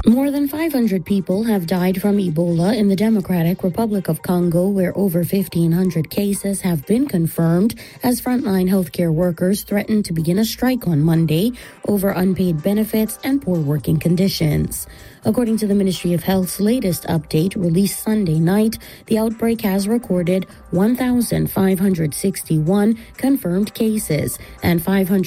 More than 500 people have died from Ebola in the Democratic Republic of Congo, where over 1,500 cases have been confirmed as frontline healthcare workers threaten to begin a strike on Monday over unpaid benefits and poor working conditions. According to the Ministry of Health's latest update released Sunday night, the outbreak has recorded 1,561 confirmed cases and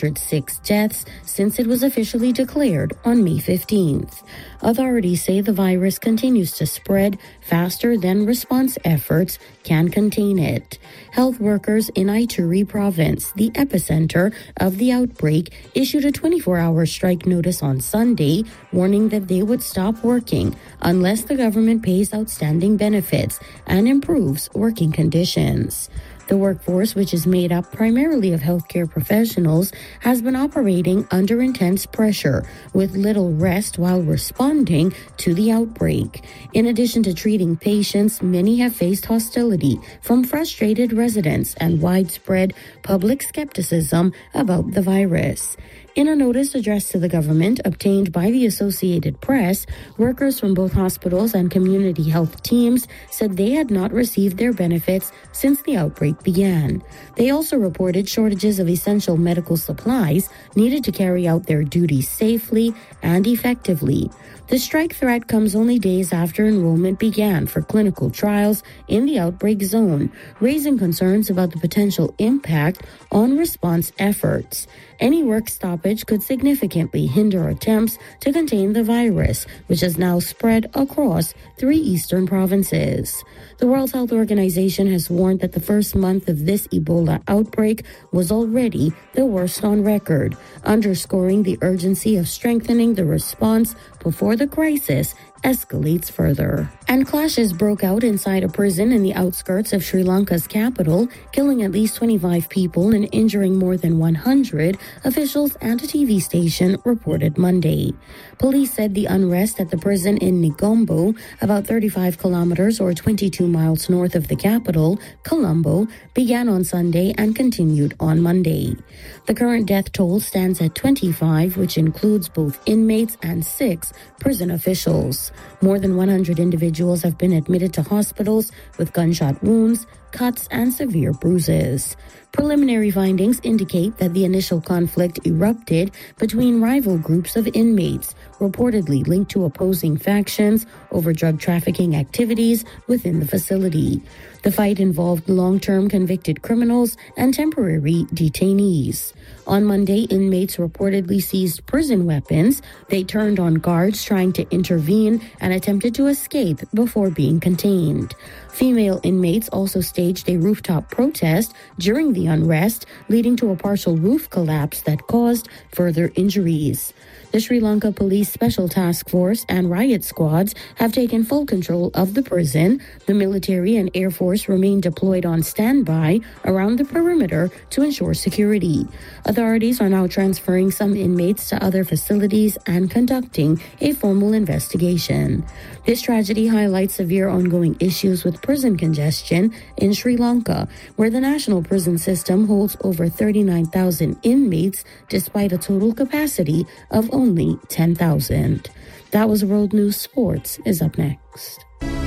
506 deaths since it was officially declared on May 15th. Authorities say the virus continues to spread faster than response efforts can contain it. Health workers in Ituri province, the epicenter of the outbreak, issued a 24-hour strike notice on Sunday, warning that they would stop working unless the government pays outstanding benefits and improves working conditions. The workforce, which is made up primarily of healthcare professionals, has been operating under intense pressure with little rest while responding to the outbreak. In addition to treating patients, many have faced hostility from frustrated residents and widespread public skepticism about the virus. In a notice addressed to the government obtained by the Associated Press, workers from both hospitals and community health teams said they had not received their benefits since the outbreak began. They also reported shortages of essential medical supplies needed to carry out their duties safely and effectively. The strike threat comes only days after enrollment began for clinical trials in the outbreak zone, raising concerns about the potential impact on response efforts. Any work stoppage could significantly hinder attempts to contain the virus, which has now spread across 3 eastern provinces. The World Health Organization has warned that the first month of this Ebola outbreak was already the worst on record, underscoring the urgency of strengthening the response before the crisis escalates further. And clashes broke out inside a prison in the outskirts of Sri Lanka's capital, killing at least 25 people and injuring more than 100, officials and a TV station reported Monday. Police said the unrest at the prison in Negombo, about 35 kilometers or 22 miles north of the capital, Colombo, began on Sunday and continued on Monday. The current death toll stands at 25, which includes both inmates and 6 prison officials. More than 100 individuals have been admitted to hospitals with gunshot wounds, cuts, and severe bruises. Preliminary findings indicate that the initial conflict erupted between rival groups of inmates, reportedly linked to opposing factions over drug trafficking activities within the facility. The fight involved long-term convicted criminals and temporary detainees. On Monday, inmates reportedly seized prison weapons. They turned on guards trying to intervene and attempted to escape before being contained. Female inmates also staged a rooftop protest during the unrest, leading to a partial roof collapse that caused further injuries. The Sri Lanka Police Special Task Force and riot squads have taken full control of the prison. The military and Air Force remain deployed on standby around the perimeter to ensure security. Authorities are now transferring some inmates to other facilities and conducting a formal investigation. This tragedy highlights severe ongoing issues with prison congestion in Sri Lanka, where the national prison system holds over 39,000 inmates despite a total capacity of only 10,000. That was World News. Sports is up next.